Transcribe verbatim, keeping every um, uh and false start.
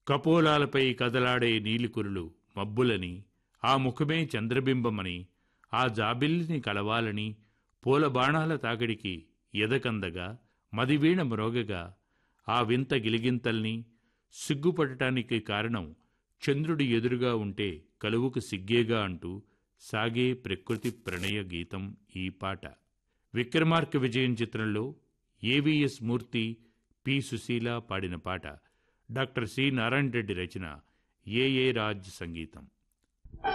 కపోలాలపై కదలాడే నీలికురులు మబ్బులని, ఆ ముఖమే చంద్రబింబమని, ఆ జాబిల్లిని కలవాలని, పూల బాణాల తాకిడికి ఎదకందగా, మదివీణ మ్రోగగా, ఆ వింత గిలిగింతల్ని సిగ్గుపడటానికి కారణం చంద్రుడి ఎదురుగా ఉంటే కలువుకు సిగ్గేగా అంటూ సాగే ప్రకృతి ప్రణయ గీతం ఈ పాట. విక్రమార్క విజయం చిత్రంలో ఏవిఎస్ మూర్తి, పి సుశీల పాడిన పాట. డాక్టర్ సి నారాయణ రెడ్డి రచన, ఏ ఏ రాజ్ సంగీతం.